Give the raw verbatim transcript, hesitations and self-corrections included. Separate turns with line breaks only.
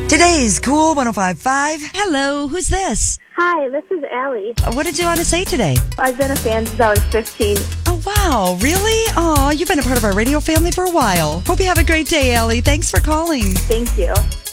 Today's Cool one oh five point five. Hello, who's this?
Hi, this is Allie.
Uh, What did you want to say today?
I've been a fan since I was fifteen.
Oh, wow. Really? Oh, you've been a part of our radio family for a while. Hope you have a great day, Allie. Thanks for calling.
Thank you.